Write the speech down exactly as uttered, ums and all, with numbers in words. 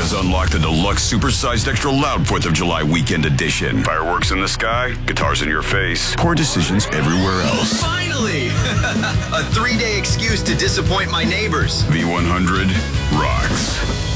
has unlocked the deluxe supersized extra loud fourth of July weekend edition. Fireworks in the sky, guitars in your face, poor decisions everywhere else. Finally! A three-day excuse to disappoint my neighbors. V one hundred rocks.